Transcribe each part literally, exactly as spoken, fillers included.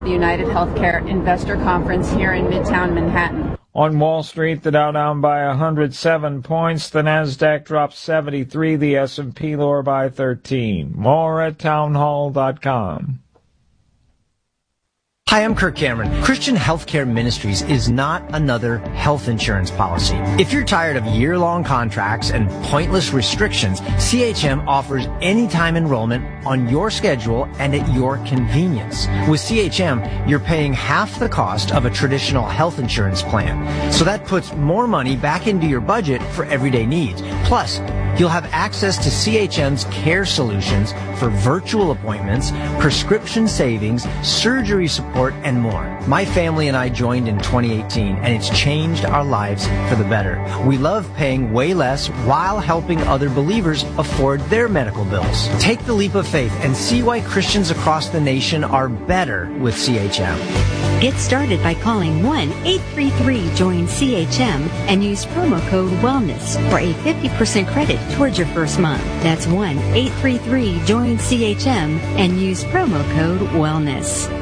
The United Healthcare Investor Conference here in Midtown Manhattan. On Wall Street, the Dow down by one hundred seven points, the Nasdaq dropped seventy-three, the S and P lower by thirteen. More at townhall dot com. Hi, I'm Kirk Cameron. Christian Healthcare Ministries is not another health insurance policy. If you're tired of year-long contracts and pointless restrictions, C H M offers anytime enrollment on your schedule and at your convenience. With C H M, you're paying half the cost of a traditional health insurance plan. So that puts more money back into your budget for everyday needs. Plus, you'll have access to C H M's care solutions for virtual appointments, prescription savings, surgery support, and more. My family and I joined in twenty eighteen, and it's changed our lives for the better. We love paying way less while helping other believers afford their medical bills. Take the leap of faith and see why Christians across the nation are better with C H M. Get started by calling one eight three three join C H M and use promo code WELLNESS for a fifty percent credit towards your first month. That's one eight three three join C H M and use promo code WELLNESS.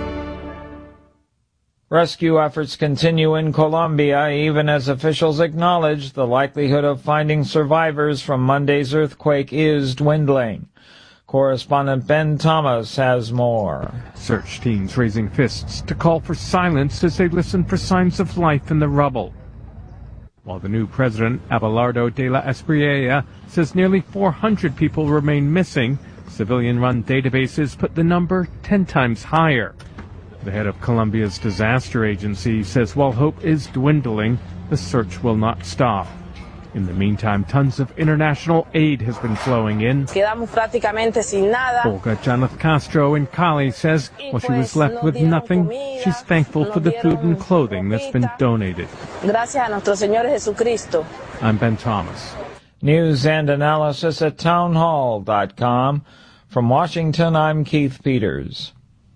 Rescue efforts continue in Colombia, even as officials acknowledge the likelihood of finding survivors from Monday's earthquake is dwindling. Correspondent Ben Thomas has more. Search teams raising fists to call for silence as they listen for signs of life in the rubble. While the new president, Abelardo de la Espriella, says nearly four hundred people remain missing, civilian-run databases put the number ten times higher. The head of Colombia's disaster agency says while hope is dwindling, the search will not stop. In the meantime, tons of international aid has been flowing in. Quedamos prácticamente sin nada. Olga Janeth Castro in Cali says while she was left with nothing, she's thankful for the food and clothing that's been donated. Gracias a nuestro Señor Jesucristo. I'm Ben Thomas. News and analysis at townhall dot com. From Washington, I'm Keith Peters.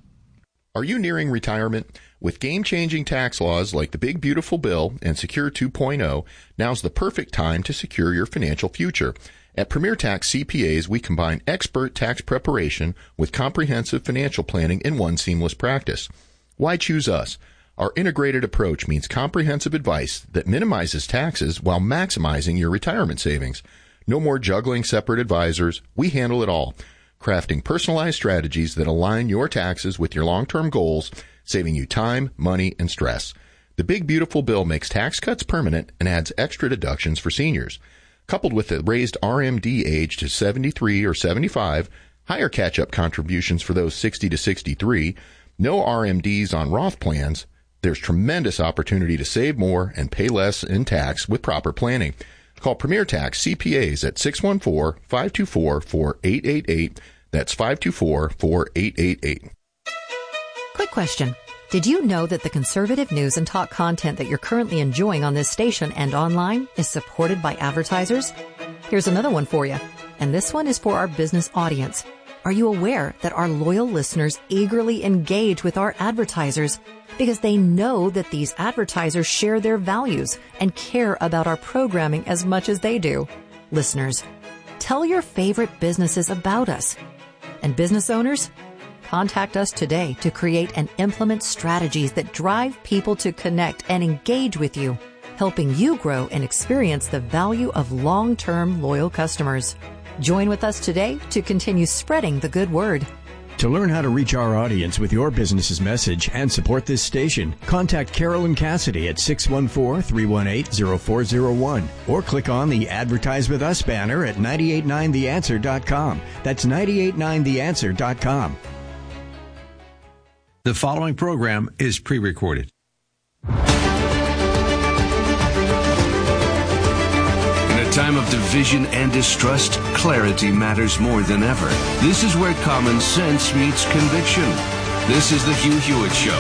Are you nearing retirement? With game-changing tax laws like the Big Beautiful Bill and Secure two point oh, now's the perfect time to secure your financial future. At Premier Tax C P As, we combine expert tax preparation with comprehensive financial planning in one seamless practice. Why choose us? Our integrated approach means comprehensive advice that minimizes taxes while maximizing your retirement savings. No more juggling separate advisors. We handle it all, crafting personalized strategies that align your taxes with your long-term goals, saving you time, money, and stress. The Big Beautiful Bill makes tax cuts permanent and adds extra deductions for seniors. Coupled with the raised R M D age to seventy-three or seventy-five, higher catch-up contributions for those sixty to sixty-three, no R M Ds on Roth plans, there's tremendous opportunity to save more and pay less in tax with proper planning. Call Premier Tax C P As at six one four, five two four, four eight eight eight. That's five two four, four eight eight eight. Quick question. Did you know that the conservative news and talk content that you're currently enjoying on this station and online is supported by advertisers? Here's another one for you. And this one is for our business audience. Are you aware that our loyal listeners eagerly engage with our advertisers because they know that these advertisers share their values and care about our programming as much as they do? Listeners, tell your favorite businesses about us. And business owners, contact us today to create and implement strategies that drive people to connect and engage with you, helping you grow and experience the value of long-term loyal customers. Join with us today to continue spreading the good word. To learn how to reach our audience with your business's message and support this station, contact Carolyn Cassidy at six one four, three one eight, zero four zero one or click on the Advertise With Us banner at nine eight nine the answer dot com. That's nine eight nine the answer dot com. The following program is pre-recorded. Time of division and distrust, clarity matters more than ever. This is where common sense meets conviction. This is the Hugh Hewitt Show.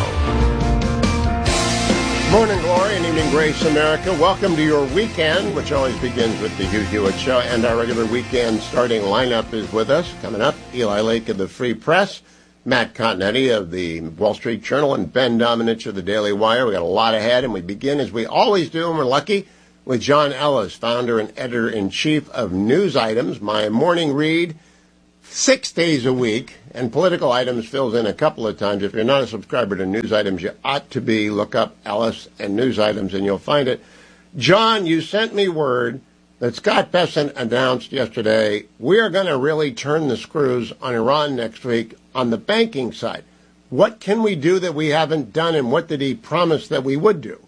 Morning glory and evening grace, America. Welcome to your weekend, which always begins with the Hugh Hewitt Show. And our regular weekend starting lineup is with us. Coming up, Eli Lake of the Free Press, Matt Continetti of the Wall Street Journal, and Ben Domenech of the Daily Wire. We got a lot ahead, and we begin as we always do, and we're lucky, with John Ellis, founder and editor-in-chief of News Items, my morning read six days a week, and Political Items fills in a couple of times. If you're not a subscriber to News Items, you ought to be. Look up Ellis and News Items, and you'll find it. John, you sent me word that Scott Bessent announced yesterday, we are going to really turn the screws on Iran next week on the banking side. What can we do that we haven't done, and what did he promise that we would do?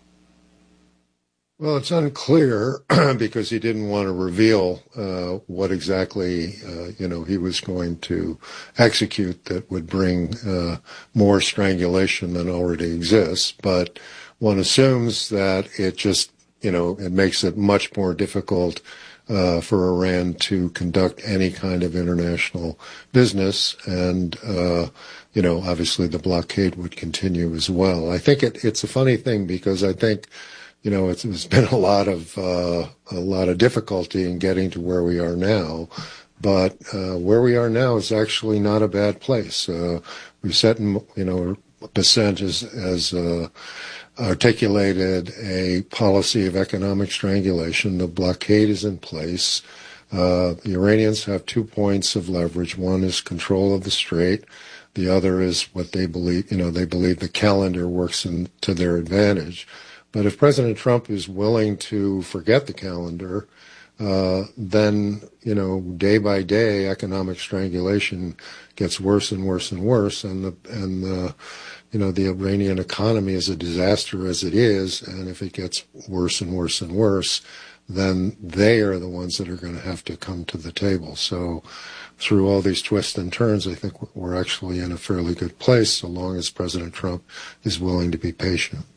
Well, it's unclear because he didn't want to reveal uh, what exactly, uh, you know, he was going to execute that would bring uh, more strangulation than already exists. But one assumes that it just, you know, it makes it much more difficult uh, for Iran to conduct any kind of international business. And, uh, you know, obviously the blockade would continue as well. I think it, it's a funny thing because I think, you know, it's, there's been a lot of uh, a lot of difficulty in getting to where we are now, but uh, where we are now is actually not a bad place. Uh, we've set, in, you know, Bessent has, has uh, articulated a policy of economic strangulation. The blockade is in place. Uh, the Iranians have two points of leverage. One is control of the strait. The other is what they believe. You know, they believe the calendar works in, to their advantage. But if President Trump is willing to forget the calendar, uh, then, you know, day by day, economic strangulation gets worse and worse and worse. And, the, and the, you know, the Iranian economy is a disaster as it is. And if it gets worse and worse and worse, then they are the ones that are going to have to come to the table. So through all these twists and turns, I think we're actually in a fairly good place so long as President Trump is willing to be patient.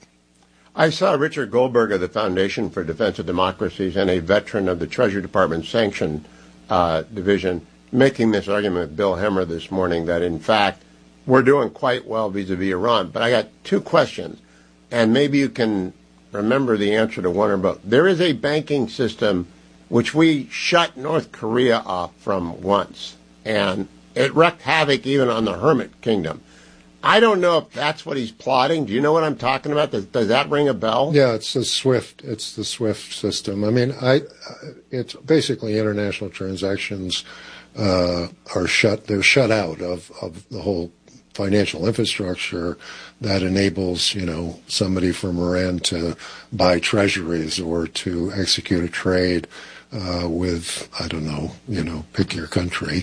I saw Richard Goldberg of the Foundation for Defense of Democracies and a veteran of the Treasury Department Sanction uh, Division making this argument with Bill Hemmer this morning that, in fact, we're doing quite well vis-a-vis Iran. But I got two questions, and maybe you can remember the answer to one or both. There is a banking system which we shut North Korea off from once, and it wreaked havoc even on the Hermit Kingdom. I don't know if that's what he's plotting. Do you know what I'm talking about? Does, does that ring a bell? Yeah, it's the SWIFT. It's the SWIFT system. I mean, I, it's basically international transactions uh, are shut. They're shut out of, of the whole financial infrastructure that enables, you know, somebody from Iran to buy treasuries or to execute a trade uh, with, I don't know, you know, pick your country.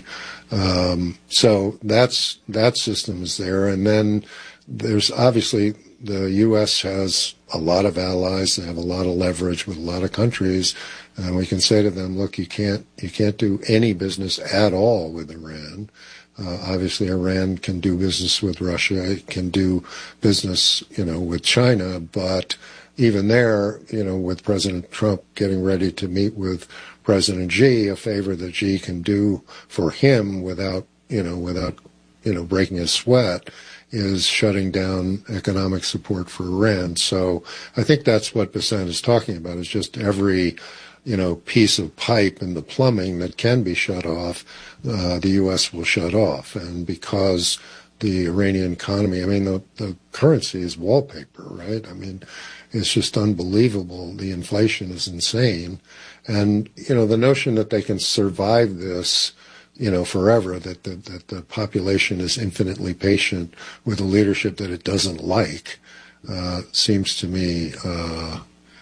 Um, so that's, that system is there. And then there's obviously the U S has a lot of allies. They have a lot of leverage with a lot of countries. And we can say to them, look, you can't, you can't do any business at all with Iran. Uh, obviously Iran can do business with Russia. It can do business, you know, with China, but even there, you know, with President Trump getting ready to meet with President Xi, a favor that Xi can do for him without, you know, without, you know, breaking a sweat is shutting down economic support for Iran. So I think that's what Bessent is talking about, is just every, you know, piece of pipe in the plumbing that can be shut off, uh, the U S will shut off. And because the Iranian economy, I mean, the, the currency is wallpaper, right? I mean, it's just unbelievable. The inflation is insane. And, you know, the notion that they can survive this, you know, forever, that the, that the population is infinitely patient with a leadership that it doesn't like, uh, seems to me uh,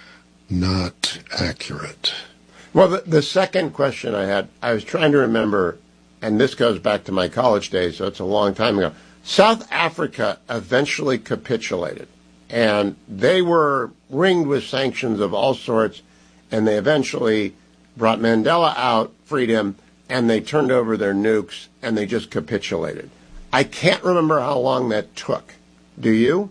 not accurate. Well, the, the second question I had, I was trying to remember, and this goes back to my college days, so it's a long time ago. South Africa eventually capitulated, and they were ringed with sanctions of all sorts, and they eventually brought Mandela out, freed him, and they turned over their nukes, and they just capitulated. I can't remember how long that took. Do you?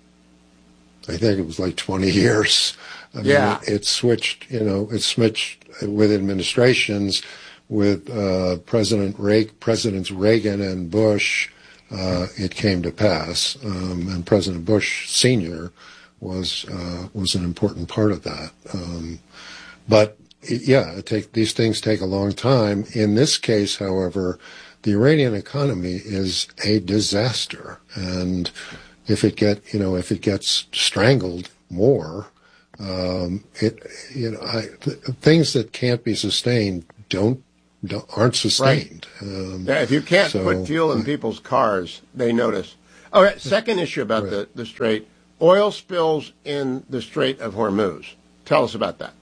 I think it was like twenty years. I yeah. mean, it, it switched, you know, it switched with administrations, with uh, President Reagan, Presidents Reagan and Bush. Uh, it came to pass, um, and President Bush Senior was uh, was an important part of that. Um, but it, yeah, it take, these things take a long time. In this case, however, the Iranian economy is a disaster, and if it get you know if it gets strangled more, um, it you know I, th- things that can't be sustained don't aren't sustained. Um, yeah, if you can't so, put fuel in people's cars, they notice. All right, second issue about right. the, the Strait, oil spills in the Strait of Hormuz. Tell us about that.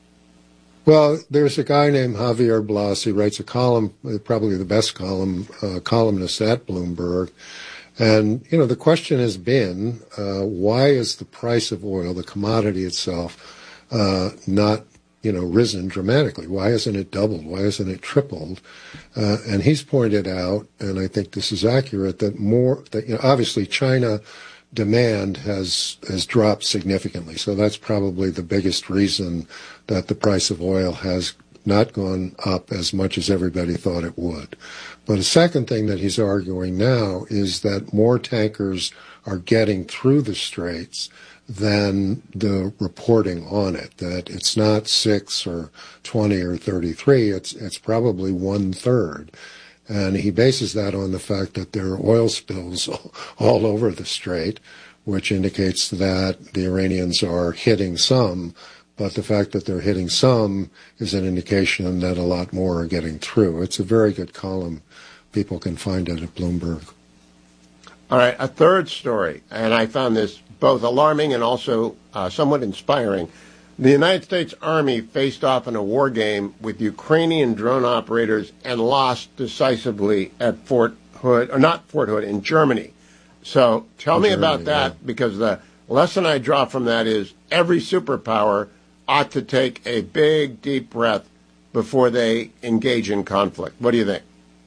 Well, there's a guy named Javier Blas. He writes a column, probably the best column uh, columnist at Bloomberg. And, you know, the question has been, uh, why is the price of oil, the commodity itself, uh, not, you know, risen dramatically? Why hasn't it doubled? Why hasn't it tripled? Uh, and he's pointed out, and I think this is accurate, that more, that, you know, obviously China demand has has dropped significantly. So that's probably the biggest reason that the price of oil has not gone up as much as everybody thought it would. But a second thing that he's arguing now is that more tankers are getting through the straits than the reporting on it, that it's not six or twenty or thirty-three, it's it's probably one third. And he bases that on the fact that there are oil spills all over the strait, which indicates that the Iranians are hitting some, but the fact that they're hitting some is an indication that a lot more are getting through. It's a very good column. People can find it at Bloomberg. All right, a third story, and I found this both alarming and also uh, somewhat inspiring. The United States Army faced off in a war game with Ukrainian drone operators and lost decisively at Fort Hood, or not Fort Hood, in Germany. So tell in me Germany, about that, yeah. Because the lesson I draw from that is every superpower ought to take a big, deep breath before they engage in conflict. What do you think?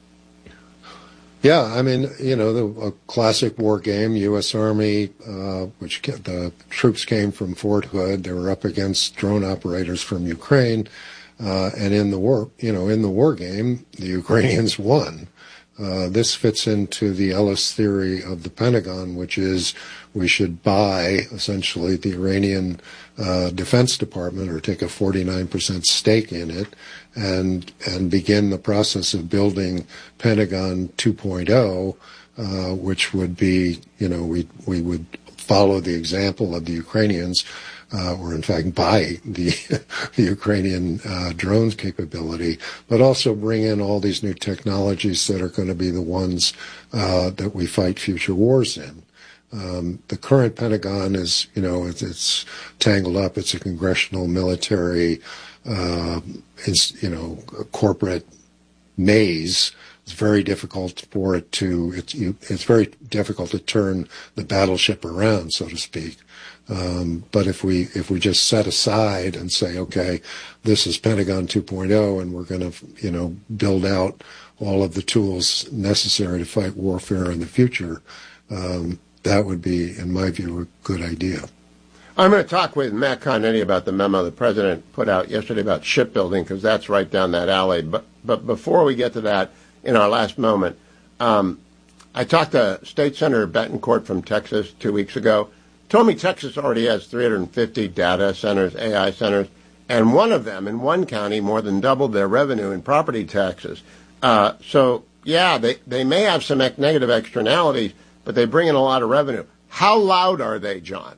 Yeah, I mean, you know, the a classic war game, U S. Army, uh, which the troops came from Fort Hood. They were up against drone operators from Ukraine. Uh, and in the war, you know, in the war game, the Ukrainians won. Uh, this fits into the Ellis theory of the Pentagon, which is we should buy essentially the Iranian uh, Defense Department or take a forty-nine percent stake in it and and begin the process of building Pentagon two point oh, uh, which would be, you know, we we would follow the example of the Ukrainians, uh, or in fact buy the the Ukrainian uh, drone capability, but also bring in all these new technologies that are going to be the ones uh, that we fight future wars in. Um, the current Pentagon is, you know, it's, it's tangled up. It's a congressional, military, uh, is, you know, a corporate maze. It's very difficult for it to, it's, you, it's very difficult to turn the battleship around, so to speak. Um, but if we, if we just set aside and say, okay, this is Pentagon two point oh and we're going to, you know, build out all of the tools necessary to fight warfare in the future, um, that would be, in my view, a good idea. I'm going to talk with Matt Continetti about the memo the president put out yesterday about shipbuilding, because that's right down that alley. But but before we get to that, in our last moment, um, I talked to State Senator Betancourt from Texas two weeks ago. Told me Texas already has three hundred fifty data centers, A I centers, and one of them in one county more than doubled their revenue in property taxes. Uh, so, yeah, they, they may have some negative externalities, but they bring in a lot of revenue. How loud are they, John?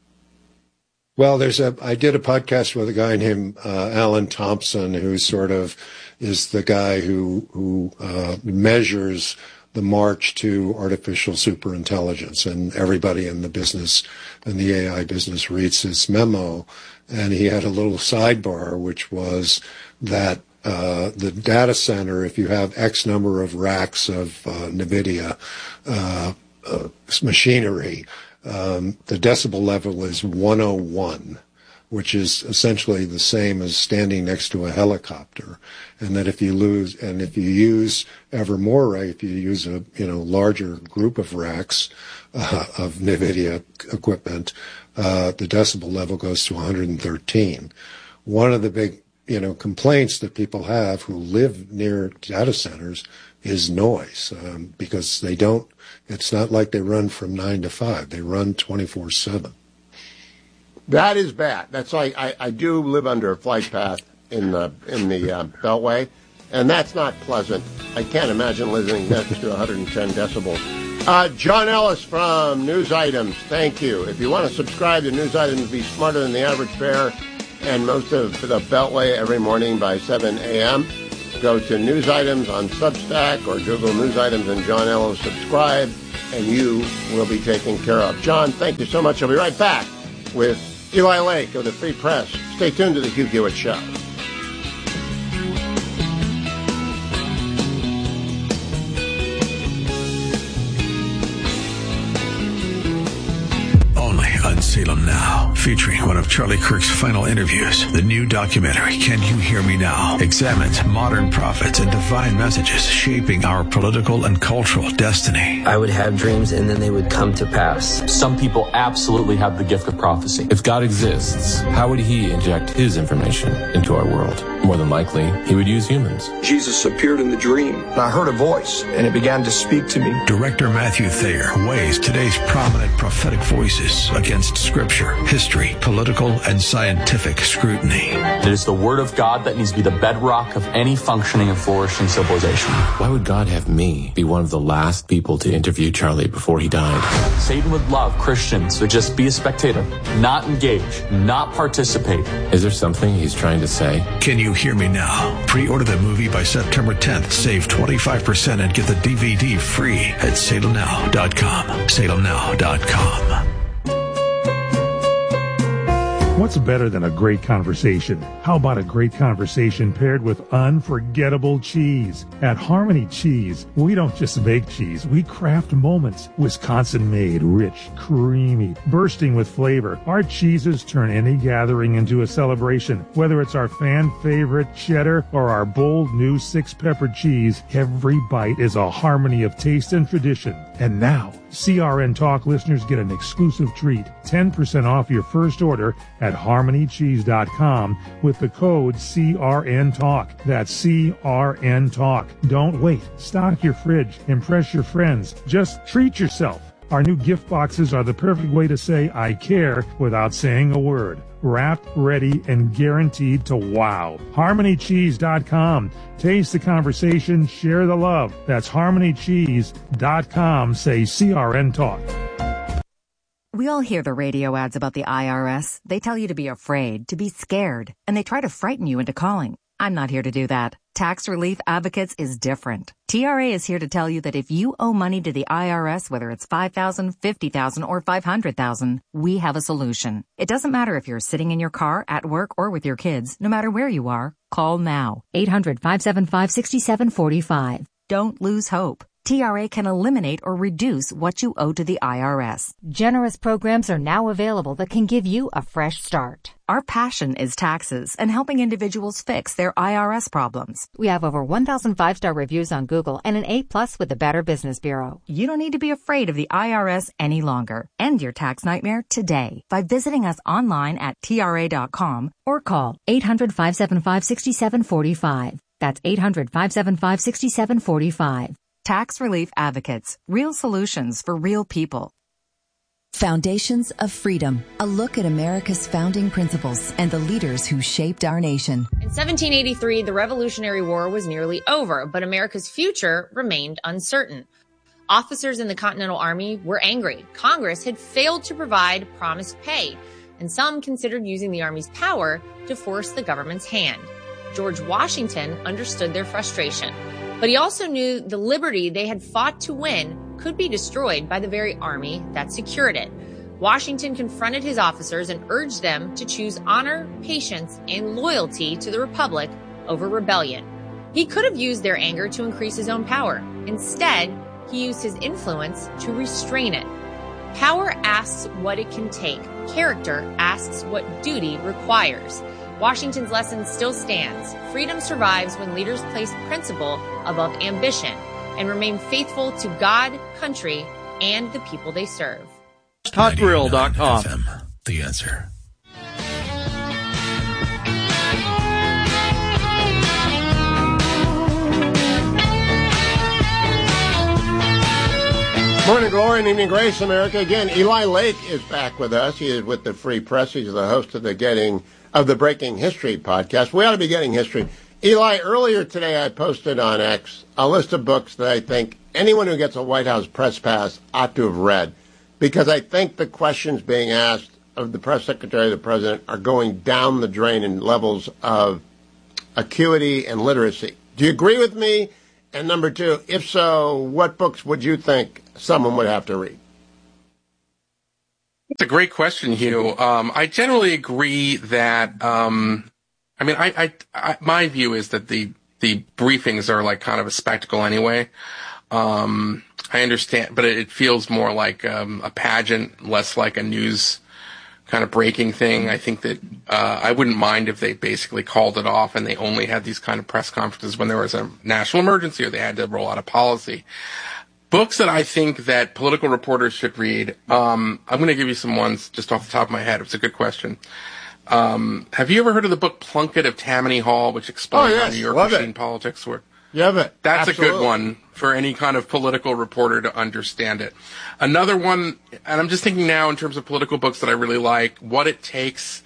Well, there's a. I did a podcast with a guy named uh, Alan Thompson, who sort of is the guy who who uh, measures the march to artificial superintelligence, and everybody in the business and the A I business reads his memo, and he had a little sidebar, which was that uh, the data center, if you have X number of racks of uh, NVIDIA uh, uh, machinery, um, the decibel level is one oh one, which is essentially the same as standing next to a helicopter. And that if you lose, and if you use ever more, right, if you use a, you know, larger group of racks uh, of NVIDIA equipment, uh, the decibel level goes to one hundred thirteen. One of the big, you know, complaints that people have who live near data centers is noise, um, because they don't, it's not like they run from nine to five. They run twenty-four seven. That is bad. That's like, I, I do live under a flight path in the in the uh, Beltway, and that's not pleasant. I can't imagine living next to one hundred ten decibels. Uh, John Ellis from News Items, thank you. If you want to subscribe to News Items, be smarter than the average bear, and most of the Beltway every morning by seven a.m., Go to News Items on Substack or Google News Items and John Ellis subscribe, and you will be taken care of. John, thank you so much. I'll be right back with Eli Lake of the Free Press. Stay tuned to the Hugh Hewitt Show. On Salem Now, featuring one of Charlie Kirk's final interviews. The new documentary, Can You Hear Me Now?, examines modern prophets and divine messages shaping our political and cultural destiny. I would have dreams and then they would come to pass. Some people absolutely have the gift of prophecy. If God exists, how would he inject his information into our world? More than likely, he would use humans. Jesus appeared in the dream, and I heard a voice, and it began to speak to me. Director Matthew Thayer weighs today's prominent prophetic voices against scripture, history, political, and scientific scrutiny. It is the word of God that needs to be the bedrock of any functioning and flourishing civilization. Why would God have me be one of the last people to interview Charlie before he died? Satan would love Christians to just be a spectator, not engage, not participate. Is there something he's trying to say? Can You Hear Me Now? Pre-order the movie by September tenth. Save twenty-five percent and get the D V D free at salem now dot com. salem now dot com. What's better than a great conversation? How about a great conversation paired with unforgettable cheese? At Harmony Cheese, we don't just make cheese, we craft moments. Wisconsin-made, rich, creamy, bursting with flavor. Our cheeses turn any gathering into a celebration. Whether it's our fan-favorite cheddar or our bold new six-pepper cheese, every bite is a harmony of taste and tradition. And now, C R N Talk listeners get an exclusive treat, ten percent off your first order at harmony cheese dot com with the code C R N Talk. That's C R N Talk. Don't wait. Stock your fridge. Impress your friends. Just treat yourself. Our new gift boxes are the perfect way to say I care without saying a word. Wrapped, ready, and guaranteed to wow. harmony cheese dot com. Taste the conversation, share the love. That's harmony cheese dot com. Say C R N Talk. We all hear the radio ads about the I R S. They tell you to be afraid, to be scared, and they try to frighten you into calling. I'm not here to do that. Tax Relief Advocates is different. T R A is here to tell you that if you owe money to the I R S, whether it's five thousand dollars, fifty thousand dollars, or five hundred thousand dollars, we have a solution. It doesn't matter if you're sitting in your car, at work, or with your kids. No matter where you are, call now. eight hundred, five seven five, six seven four five. Don't lose hope. T R A can eliminate or reduce what you owe to the I R S. Generous programs are now available that can give you a fresh start. Our passion is taxes and helping individuals fix their I R S problems. We have over one thousand five-star reviews on Google and an A plus with the Better Business Bureau. You don't need to be afraid of the I R S any longer. End your tax nightmare today by visiting us online at T R A dot com or call eight hundred, five seven five, six seven four five. That's eight hundred, five seven five, six seven four five. Tax Relief Advocates. Real solutions for real people. Foundations of Freedom. A look at America's founding principles and the leaders who shaped our nation. In seventeen eighty-three, the Revolutionary War was nearly over, but America's future remained uncertain. Officers in the Continental Army were angry. Congress had failed to provide promised pay, and some considered using the Army's power to force the government's hand. George Washington understood their frustration. But he also knew the liberty they had fought to win could be destroyed by the very army that secured it. Washington confronted his officers and urged them to choose honor, patience, and loyalty to the Republic over rebellion. He could have used their anger to increase his own power. Instead, he used his influence to restrain it. Power asks what it can take. Character asks what duty requires. Washington's lesson still stands. Freedom survives when leaders place principle above ambition and remain faithful to God, country, and the people they serve. hot grill dot com. The answer. Morning glory and evening grace, America. Again, Eli Lake is back with us. He is with the Free Press. He's the host of the Getting of the Breaking History podcast. We ought to be getting history. Eli, earlier today I posted on X a list of books that I think anyone who gets a White House press pass ought to have read, because I think the questions being asked of the press secretary of the president are going down the drain in levels of acuity and literacy. Do you agree with me? And number two, if so, what books would you think someone would have to read? It's a great question, Hugh. Um, I generally agree that, um, I mean, I, I, I, my view is that the, the briefings are like kind of a spectacle anyway. Um, I understand, but it, it feels more like, um, a pageant, less like a news kind of breaking thing. I think that, uh, I wouldn't mind if they basically called it off and they only had these kind of press conferences when there was a national emergency or they had to roll out a policy. Books that I think that political reporters should read, um, I'm going to give you some ones just off the top of my head. It's a good question. Um, have you ever heard of the book Plunkett of Tammany Hall, which explains oh, yes. how New York Love machine it. politics work? Yeah, but That's absolutely. a good one for any kind of political reporter to understand it. Another one, and I'm just thinking now in terms of political books that I really like, What It Takes.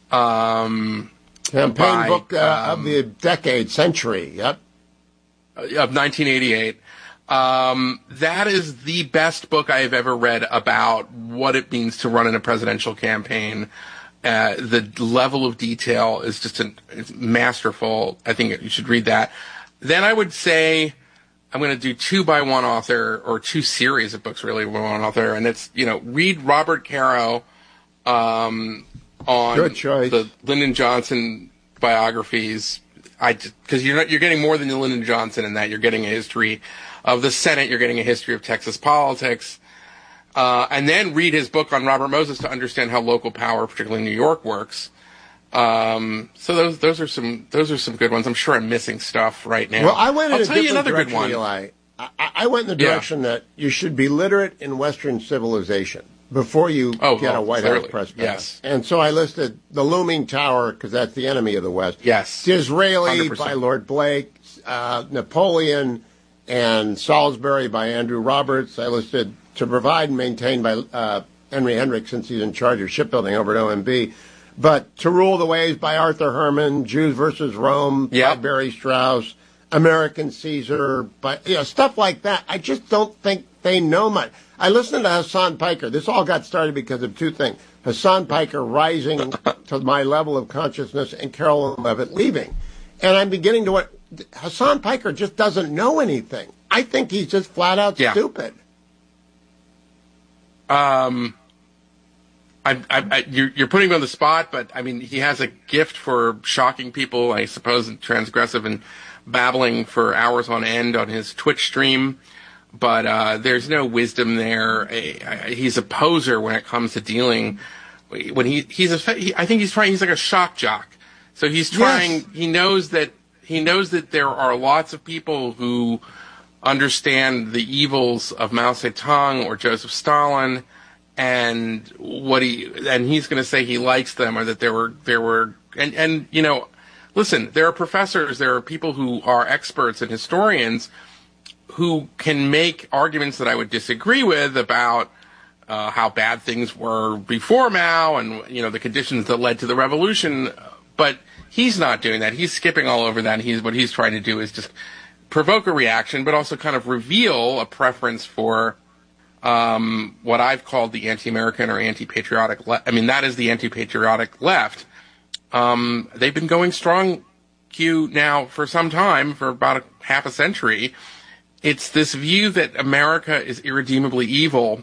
Um, Campaign by, book uh, um, of the decade, century, yep. Of nineteen eighty-eight. Um, that is the best book I have ever read about what it means to run in a presidential campaign. Uh, the level of detail is just an, it's masterful. I think you should read that. Then I would say I'm going to do two by one author, or two series of books really by one author, and it's, you know, read Robert Caro um, on Good choice. the Lyndon Johnson biographies. I because you're not you're getting more than the Lyndon Johnson in that. You're getting a history of the Senate. You're getting a history of Texas politics. Uh, and then read his book on Robert Moses to understand how local power, particularly in New York, works. Um, so those those are some those are some good ones. I'm sure I'm missing stuff right now. Well, I went in I'll a tell you different another good direction, one. Eli. I, I went in the Yeah. direction that you should be literate in Western civilization before you Oh, get oh, a White clearly. House press pass. Yes. And so I listed The Looming Tower, because that's the enemy of the West. Yes. Disraeli one hundred percent. by Lord Blake, uh, Napoleon and Salisbury by Andrew Roberts. I listed To Provide and Maintain by uh, Henry Hendricks, since he's in charge of shipbuilding over at O M B. But To Rule the Waves by Arthur Herman, Jews versus Rome Yep. by Barry Strauss, American Caesar, by, you know, stuff like that. I just don't think they know much. I listened to Hassan Piker. This all got started because of two things. Hassan Piker rising to my level of consciousness and Carolyn Levitt leaving. And I'm beginning to what Hassan Piker just doesn't know anything. I think he's just flat out Yeah. stupid. Um, I, I, I, you're, you're putting me on the spot, but I mean, he has a gift for shocking people, I suppose, and transgressive and babbling for hours on end on his Twitch stream. But uh, there's no wisdom there. I, I, he's a poser when it comes to dealing. When he he's a, he, I think he's trying. He's like a shock jock. So he's trying. Yes. He knows that he knows that there are lots of people who understand the evils of Mao Zedong or Joseph Stalin, and what he and he's going to say he likes them, or that there were there were and and you know, listen, there are professors, there are people who are experts and historians who can make arguments that I would disagree with about uh, how bad things were before Mao and, you know, the conditions that led to the revolution. But he's not doing that. He's skipping all over that. And he's what he's trying to do is just provoke a reaction, but also kind of reveal a preference for um, what I've called the anti-American or anti-patriotic left. I mean, that is the anti-patriotic left. Um, they've been going strong, Q, now for some time, for about a half a century. It's this view that America is irredeemably evil,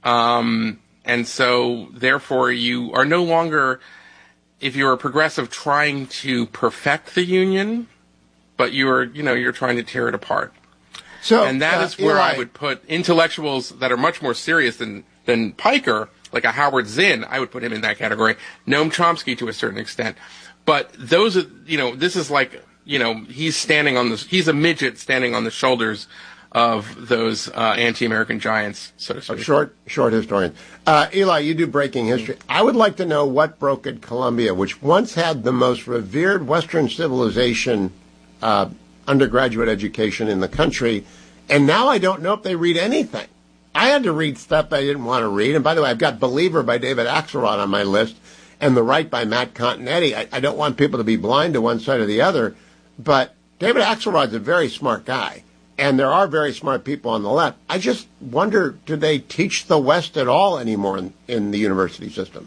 um, and so therefore you are no longer, if you're a progressive, trying to perfect the Union, but you're, you know, you're trying to tear it apart. So, and that uh, is where Eli, I would put intellectuals that are much more serious than than Piker, like a Howard Zinn. I would put him in that category. Noam Chomsky to a certain extent, but those are, you know, this is like, you know, he's standing on this, he's a midget standing on the shoulders of those uh, anti-American giants, so to speak. Short, short historian. Uh, Eli, you do breaking history. I would like to know what broke at Columbia, which once had the most revered Western civilization uh, undergraduate education in the country, and now I don't know if they read anything. I had to read stuff I didn't want to read, and by the way, I've got Believer by David Axelrod on my list, and The Right by Matt Continetti. I, I don't want people to be blind to one side or the other, but David Axelrod's a very smart guy, and there are very smart people on the left. I just wonder, do they teach the West at all anymore in, in the university system?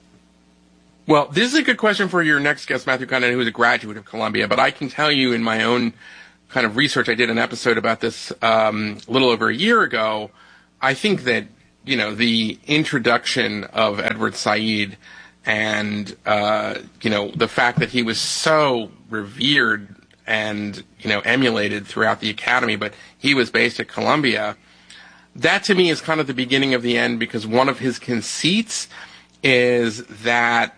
Well, this is a good question for your next guest, Matthew Condon, who is a graduate of Columbia, but I can tell you in my own kind of research. I did an episode about this um, a little over a year ago. I think that, you know, the introduction of Edward Said and, uh, you know, the fact that he was so revered and, you know, emulated throughout the academy, but he was based at Columbia, that to me is kind of the beginning of the end, because one of his conceits is that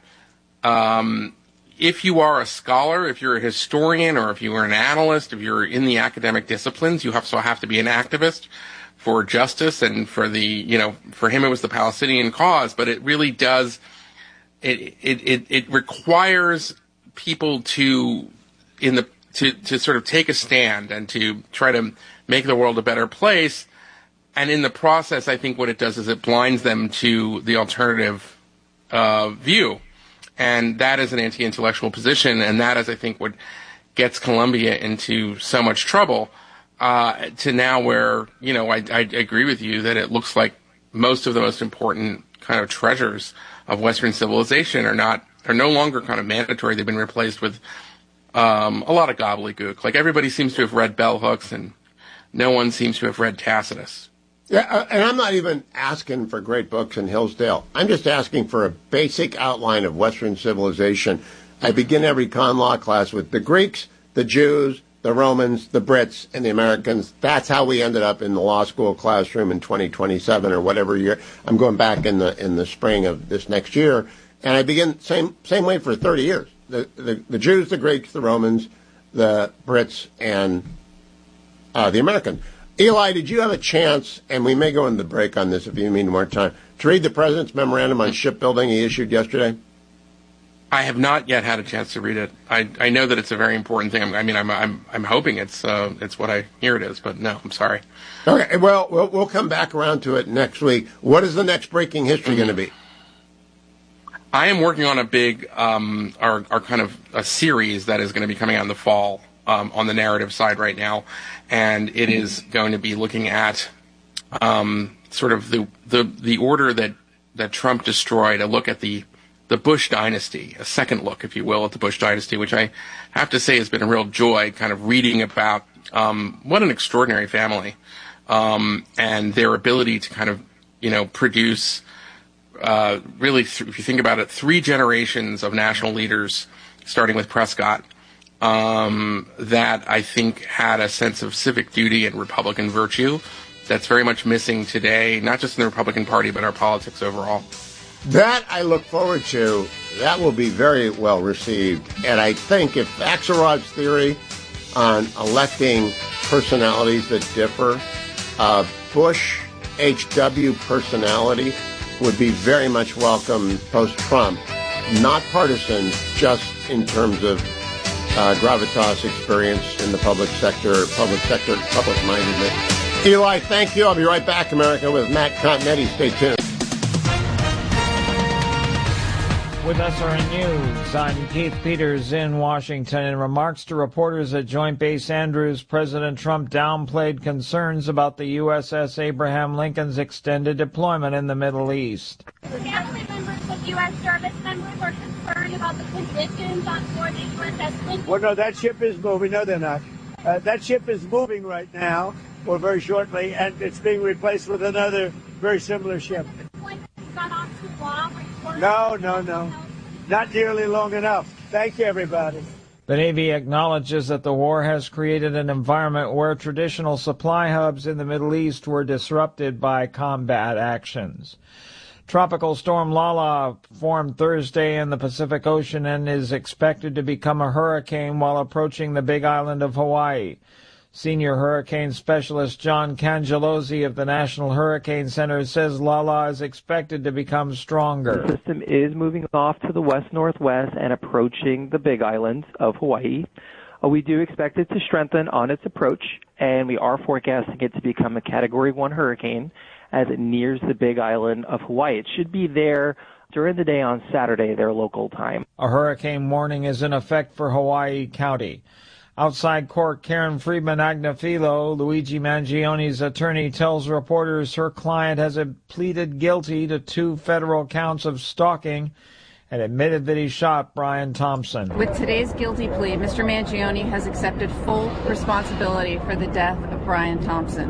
um, if you are a scholar, if you're a historian, or if you are an analyst, if you're in the academic disciplines, you also have to be an activist for justice and for the, you know, for him it was the Palestinian cause, but it really does, it it it, it requires people to in the to to sort of take a stand and to try to make the world a better place. And in the process, I think what it does is it blinds them to the alternative uh, view. And that is an anti-intellectual position, and that is, I think, what gets Columbia into so much trouble, uh, to now where, you know, I, I agree with you that it looks like most of the most important kind of treasures of Western civilization are not, are no longer kind of mandatory. They've been replaced with um, a lot of gobbledygook. Like, everybody seems to have read bell hooks, and no one seems to have read Tacitus. Yeah, and I'm not even asking for great books in Hillsdale. I'm just asking for a basic outline of Western civilization. I begin every con law class with the Greeks, the Jews, the Romans, the Brits, and the Americans. That's how we ended up in the law school classroom in twenty twenty-seven or whatever year. I'm going back in the in the spring of this next year, and I begin same same way for thirty years. The the, the Jews, the Greeks, the Romans, the Brits, and uh, the Americans. Eli, did you have a chance, and we may go into the break on this if you need more time, to read the President's memorandum on shipbuilding he issued yesterday? I have not yet had a chance to read it. I I know that it's a very important thing. I mean, I'm I'm I'm hoping it's uh it's what I hear it is, but no, I'm sorry. Okay, well, we'll we'll come back around to it next week. What is the next breaking history going to be? I am working on a big um our our kind of a series that is going to be coming out in the fall. Um, on the narrative side right now, and it is going to be looking at um, sort of the, the the order that that Trump destroyed. A look at the the Bush dynasty, a second look, if you will, at the Bush dynasty, which I have to say has been a real joy. Kind of reading about um, what an extraordinary family, um, and their ability to kind of you know produce uh, really, th- if you think about it, three generations of national leaders, starting with Prescott. Um, that I think had a sense of civic duty and Republican virtue that's very much missing today, not just in the Republican Party, but our politics overall. That I look forward to. That will be very well received. And I think if Axelrod's theory on electing personalities that differ, uh, Bush H W personality would be very much welcome post-Trump. Not partisan, just in terms of Uh, gravitas experience in the public sector, public sector, public-mindedness. Eli, thank you. I'll be right back, America, with Matt Continetti. Stay tuned. With S R N News, I'm Keith Peters in Washington. In remarks to reporters at Joint Base Andrews, President Trump downplayed concerns about the U S S Abraham Lincoln's extended deployment in the Middle East. Family members of U S service members are concerned about the conditions on board the U S S Lincoln. Well, no, that ship is moving. No, they're not. Uh, that ship is moving right now, or very shortly, and it's being replaced with another very similar ship. No, no, no. Not nearly long enough. Thank you, everybody. The Navy acknowledges that the war has created an environment where traditional supply hubs in the Middle East were disrupted by combat actions. Tropical storm Lala formed Thursday in the Pacific Ocean and is expected to become a hurricane while approaching the Big Island of Hawaii. Senior hurricane specialist John Cangellosi of the National Hurricane Center says Lala is expected to become stronger. The system is moving off to the west-northwest and approaching the Big Island of Hawaii. Uh, we do expect it to strengthen on its approach, and we are forecasting it to become a Category one hurricane as it nears the Big Island of Hawaii. It should be there during the day on Saturday, their local time. A hurricane warning is in effect for Hawaii County. Outside court, Karen Friedman Agnafilo, Luigi Mangione's attorney, tells reporters her client has pleaded guilty to two federal counts of stalking and admitted that he shot Brian Thompson. With today's guilty plea, Mister Mangione has accepted full responsibility for the death of Brian Thompson,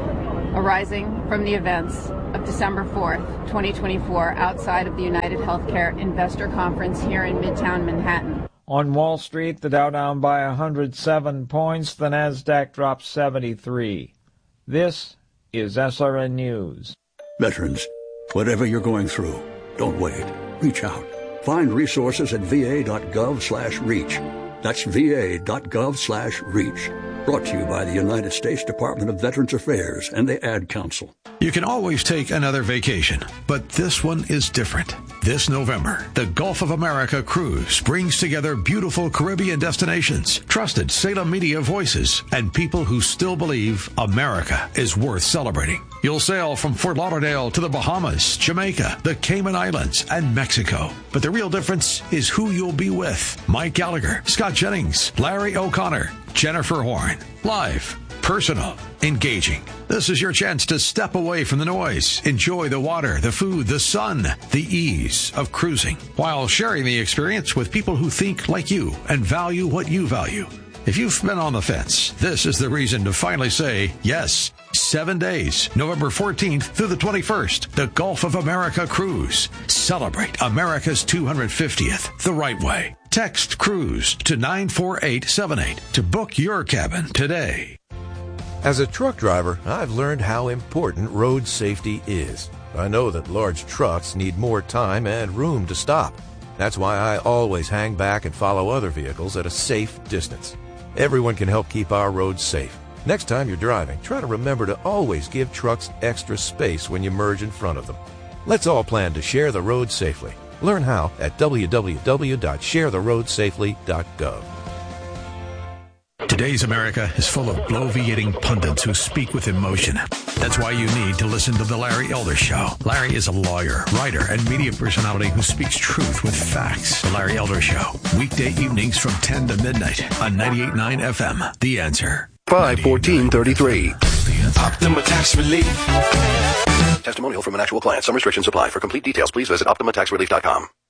arising from the events of December fourth, twenty twenty-four, outside of the United Healthcare Investor Conference here in Midtown Manhattan. On Wall Street, the Dow down by one hundred seven points, the Nasdaq dropped seventy-three. This is S R N News. Veterans, whatever you're going through, don't wait. Reach out. Find resources at va.gov slash reach. That's va.gov slash reach. Brought to you by the United States Department of Veterans Affairs and the Ad Council. You can always take another vacation, but this one is different. This November, the Gulf of America Cruise brings together beautiful Caribbean destinations, trusted Salem media voices, and people who still believe America is worth celebrating. You'll sail from Fort Lauderdale to the Bahamas, Jamaica, the Cayman Islands, and Mexico. But the real difference is who you'll be with. Mike Gallagher, Scott Jennings, Larry O'Connor, Jennifer Horn. Live, personal, engaging. This is your chance to step away from the noise, enjoy the water, the food, the sun, the ease of cruising, while sharing the experience with people who think like you and value what you value. If you've been on the fence, this is the reason to finally say yes. Seven days, November fourteenth through the twenty-first, the Gulf of America Cruise. Celebrate America's two hundred fiftieth the right way. Text CRUISE to nine four eight seven eight to book your cabin today. As a truck driver, I've learned how important road safety is. I know that large trucks need more time and room to stop. That's why I always hang back and follow other vehicles at a safe distance. Everyone can help keep our roads safe. Next time you're driving, try to remember to always give trucks extra space when you merge in front of them. Let's all plan to share the road safely. Learn how at w w w dot share the road safely dot gov. Today's America is full of bloviating pundits who speak with emotion. That's why you need to listen to The Larry Elder Show. Larry is a lawyer, writer, and media personality who speaks truth with facts. The Larry Elder Show, weekday evenings from ten to midnight on ninety-eight point nine F M. The Answer. five fourteen thirty-three. Optima Tax Relief. Testimonial from an actual client. Some restrictions apply. For complete details, please visit optima tax relief dot com.